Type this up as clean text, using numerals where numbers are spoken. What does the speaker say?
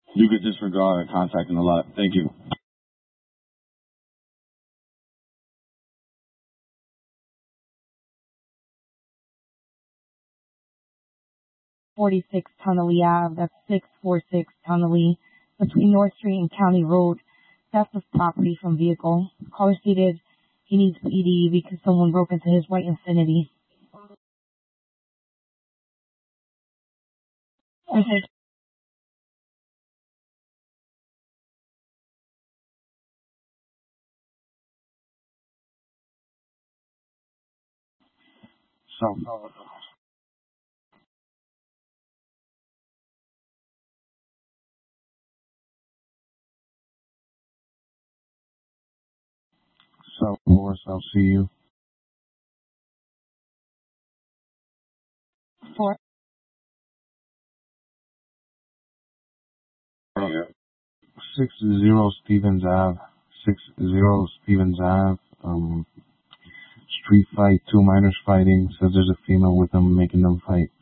You could disregard contacting a lot. Thank you. 46 Tunnelly Ave, that's 646 Tunnelly, between North Street and County Road. Theft of property from vehicle. Caller stated he needs PD because someone broke into his white Infiniti. Okay. South Morris, I'll see you. 4. 60 Stevens Ave. 60 Stevens Ave. Street fight, 2 minors fighting. Says there's a female with them making them fight.